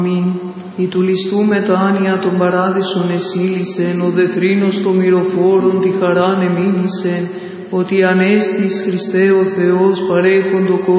Αμήν. Η του ληστού με τα άνοια των παράδεισων εσύλισεν, ο δεθρίνος των μυροφόρων τη χαράν εμήνισεν, ότι ανέστης Χριστέ ο Θεός παρέχοντο κόσμο